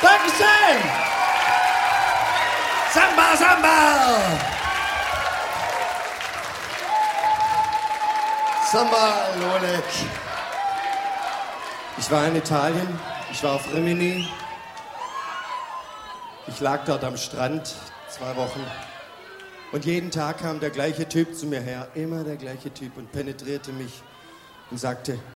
Dankeschön! Samba, Samba! Samba, Lolek. Ich war in Italien, ich war auf Rimini. Ich lag dort am Strand 2 Wochen. Und jeden Tag kam der gleiche Typ zu mir her, immer der gleiche Typ, und penetrierte mich und sagte,